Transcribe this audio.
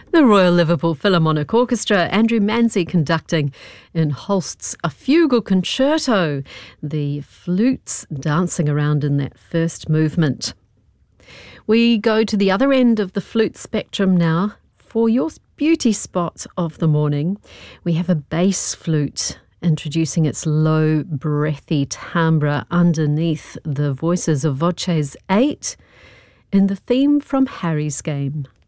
The Royal Liverpool Philharmonic Orchestra, Andrew Manzi conducting in Holst's A Fugal Concerto, the flutes dancing around in that first movement. We go to the other end of the flute spectrum now. For your beauty spot of the morning, we have a bass flute introducing its low, breathy timbre underneath the voices of Voces 8 in the theme from Harry's Game.